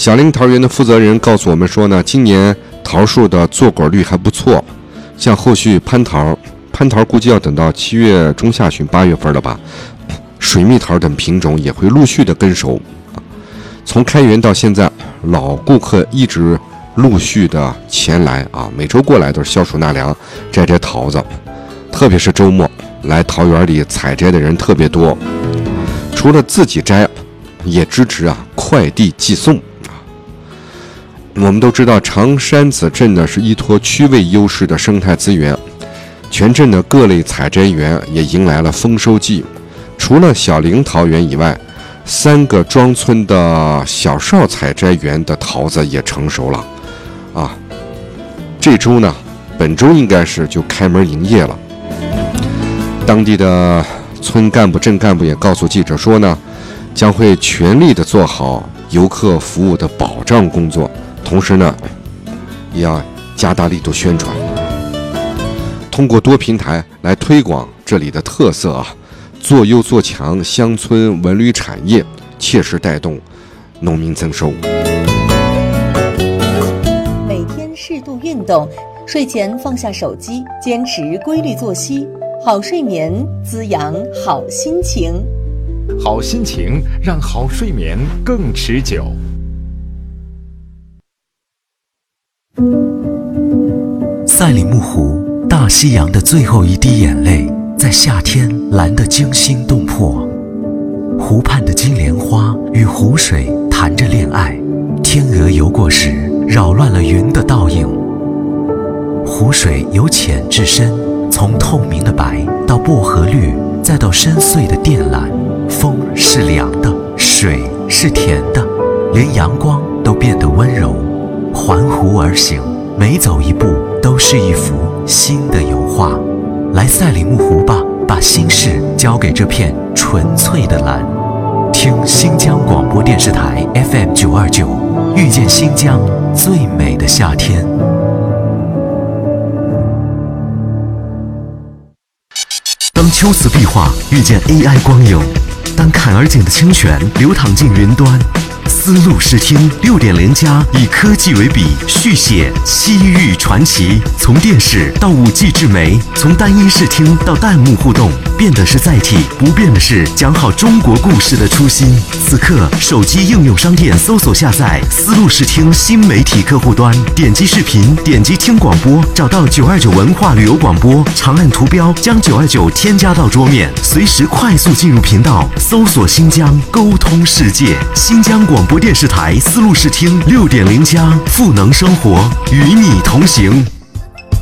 小林桃园的负责人告诉我们说呢，今年桃树的坐果率还不错，像后续蟠桃估计要等到7月中下旬8月份了吧，水蜜桃等品种也会陆续的跟熟。从开园到现在，老顾客一直陆续的前来啊，每周过来都是消暑纳凉，摘桃子，特别是周末来桃园里采摘的人特别多。除了自己摘，也支持快递寄送。我们都知道长山子镇呢是依托区位优势的生态资源，全镇的各类采摘园也迎来了丰收季。除了小林桃园以外，3个庄村的小邵采摘园的桃子也成熟了啊。这周呢，本周应该是就开门营业了。当地的村干部、镇干部也告诉记者说呢，将会全力的做好游客服务的保障工作，同时呢，也要加大力度宣传，通过多平台来推广这里的特色做优做强乡村文旅产业，切实带动农民增收。 每天适度运动，睡前放下手机，坚持规律作息，好睡眠滋养好心情， 好心情让好睡眠更持久。 赛里木湖，大西洋的最后一滴眼泪，在夏天蓝得惊心动魄。湖畔的金莲花与湖水谈着恋爱，天鹅游过时，扰乱了云的倒影。湖水由浅至深，从透明的白到薄荷绿，再到深邃的靛蓝。风是凉的，水是甜的，连阳光都变得温柔。环湖而行，每走一步都是一幅新的油画。来赛里木湖吧，把心事交给这片纯粹的蓝。听新疆广播电视台 FM929，遇见新疆最美的夏天。当秋瓷壁画遇见 AI 光影，当坎儿井的清泉流淌进云端，丝路视听6.0+以科技为笔，续写西域传奇。从电视到5G 智媒，从单音视听到弹幕互动，变的是载体，不变的是讲好中国故事的初心。此刻，手机应用商店搜索下载丝路视听新媒体客户端，点击视频，点击听广播，找到929文化旅游广播，长按图标将929添加到桌面，随时快速进入频道，搜索新疆，沟通世界。新疆广播电视台丝路视听6.0+，赋能生活，与你同行。